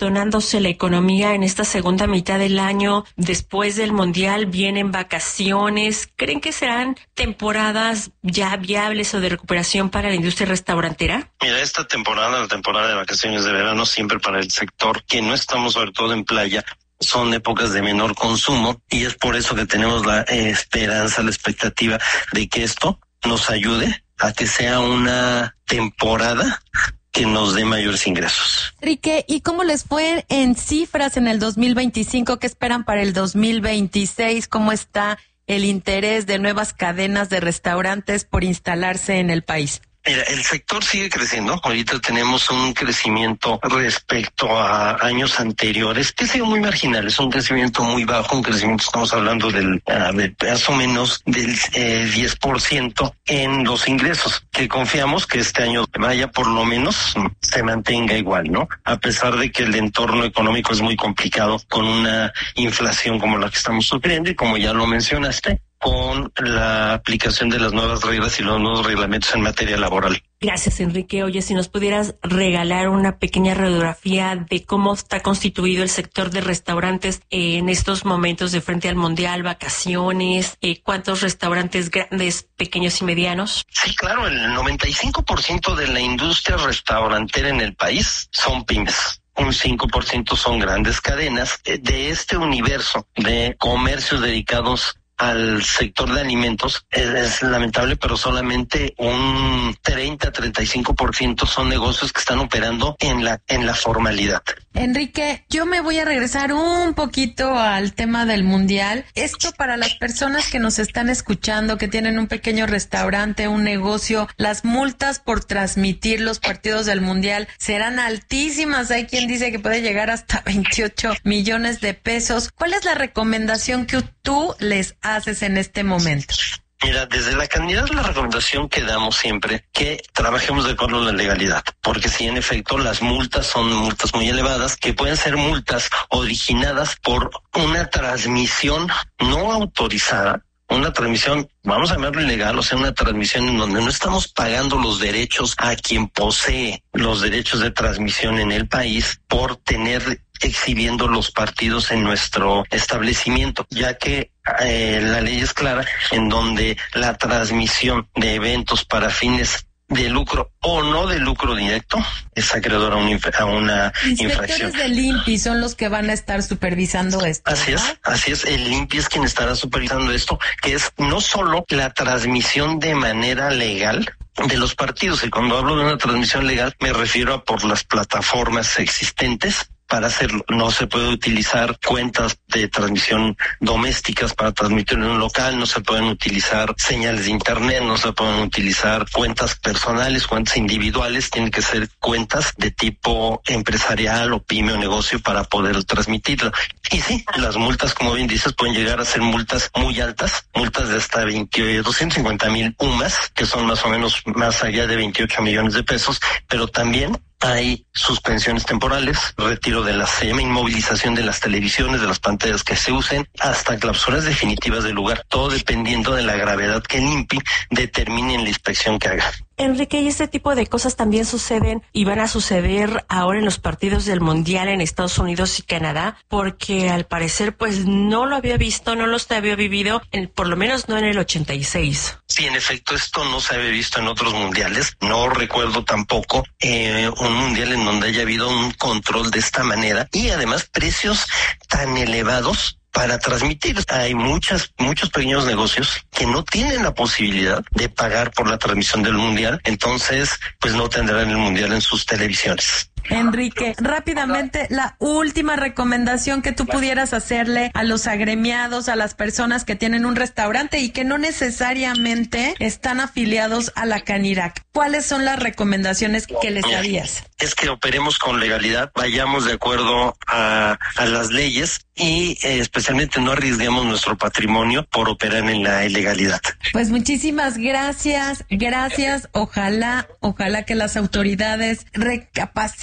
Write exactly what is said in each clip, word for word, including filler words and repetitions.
detonándose la economía en esta segunda mitad del año. Después del Mundial vienen vacaciones. ¿Creen que serán temporadas ya viables o de recuperación para la industria restaurantera? Mira, esta temporada, la temporada de vacaciones de verano, siempre para el sector que no estamos sobre todo en playa, son épocas de menor consumo, y es por eso que tenemos la eh, esperanza, la expectativa de que esto nos ayude a que sea una temporada que nos dé mayores ingresos. Enrique, ¿y cómo les fue en cifras en el dos mil veinticinco? ¿Qué esperan para el dos mil veintiséis? ¿Cómo está el interés de nuevas cadenas de restaurantes por instalarse en el país? Mira, el sector sigue creciendo. Ahorita tenemos un crecimiento respecto a años anteriores que ha sido muy marginal. Es un crecimiento muy bajo, un crecimiento, estamos hablando del uh, de más o menos del eh, diez por ciento en los ingresos, que confiamos que este año vaya por lo menos se mantenga igual, ¿no? A pesar de que el entorno económico es muy complicado con una inflación como la que estamos sufriendo y como ya lo mencionaste, con la aplicación de las nuevas reglas y los nuevos reglamentos en materia laboral. Gracias, Enrique. Oye, si nos pudieras regalar una pequeña radiografía de cómo está constituido el sector de restaurantes en estos momentos de frente al Mundial, vacaciones, eh, ¿cuántos restaurantes grandes, pequeños y medianos? Sí, claro, el noventa y cinco por ciento de la industria restaurantera en el país son pymes. Un cinco por ciento son grandes cadenas. De este universo de comercios dedicados al sector de alimentos, es, es lamentable, pero solamente un treinta a treinta y cinco por ciento son negocios que están operando en la en la formalidad. Enrique, yo me voy a regresar un poquito al tema del Mundial. Esto para las personas que nos están escuchando, que tienen un pequeño restaurante, un negocio, las multas por transmitir los partidos del Mundial serán altísimas. Hay quien dice que puede llegar hasta veintiocho millones de pesos. ¿Cuál es la recomendación que tú les haces en este momento? Mira, desde la candidatura la recomendación que damos siempre que trabajemos de acuerdo a la legalidad, porque sí, en efecto, las multas son multas muy elevadas, que pueden ser multas originadas por una transmisión no autorizada, una transmisión, vamos a llamarlo ilegal, o sea, una transmisión en donde no estamos pagando los derechos a quien posee los derechos de transmisión en el país por tener exhibiendo los partidos en nuestro establecimiento, ya que eh, la ley es clara en donde la transmisión de eventos para fines de lucro o no de lucro directo es acreedor a una, inf- a una infracción. Inspectores del INPI son los que van a estar supervisando esto. Así es, así es, el INPI es quien estará supervisando esto, que es no solo la transmisión de manera legal de los partidos, y cuando hablo de una transmisión legal me refiero a por las plataformas existentes. Para hacerlo, no se puede utilizar cuentas de transmisión domésticas para transmitir en un local, no se pueden utilizar señales de internet, no se pueden utilizar cuentas personales, cuentas individuales, tienen que ser cuentas de tipo empresarial o pyme o negocio para poder transmitirlo. Y sí, las multas, como bien dices, pueden llegar a ser multas muy altas, multas de hasta veinte, doscientos cincuenta mil U M A S, que son más o menos más allá de veintiocho millones de pesos, pero también hay suspensiones temporales, retiro de la se llama inmovilización de las televisiones, de las pantallas que se usen, hasta clausuras definitivas del lugar, todo dependiendo de la gravedad que el INPI determine en la inspección que haga. Enrique, y este tipo de cosas también suceden y van a suceder ahora en los partidos del Mundial en Estados Unidos y Canadá, porque al parecer pues no lo había visto, no los había vivido, en, por lo menos no en el ochenta y seis. Sí, en efecto, esto no se había visto en otros mundiales. No recuerdo tampoco eh, un mundial en donde haya habido un control de esta manera y además precios tan elevados para transmitir. Hay muchas, muchos pequeños negocios que no tienen la posibilidad de pagar por la transmisión del mundial, entonces pues no tendrán el mundial en sus televisiones. Enrique, rápidamente, la última recomendación que tú pudieras hacerle a los agremiados, a las personas que tienen un restaurante y que no necesariamente están afiliados a la Canirac. ¿Cuáles son las recomendaciones que les harías? Es que operemos con legalidad, vayamos de acuerdo a, a las leyes y eh, especialmente no arriesguemos nuestro patrimonio por operar en la ilegalidad. Pues muchísimas gracias, gracias. Ojalá, ojalá que las autoridades recapaciten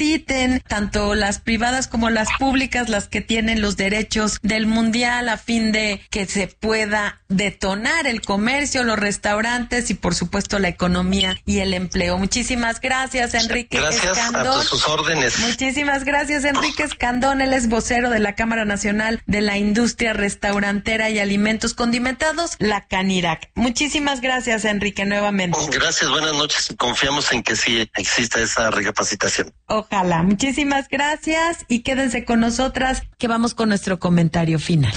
capaciten, tanto las privadas como las públicas, las que tienen los derechos del mundial, a fin de que se pueda detonar el comercio, los restaurantes y por supuesto la economía y el empleo. Muchísimas gracias, Enrique Gracias, Escandón. a sus órdenes. Muchísimas gracias, Enrique Escandón. Él es vocero de la Cámara Nacional de la Industria Restaurantera y Alimentos Condimentados, la CANIRAC. Muchísimas gracias, Enrique, nuevamente. Gracias, buenas noches. Confiamos en que sí exista esa recapacitación. Ojalá. Muchísimas gracias y quédense con nosotras que vamos con nuestro comentario final.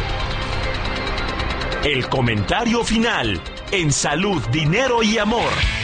El comentario final en Salud, Dinero y Amor.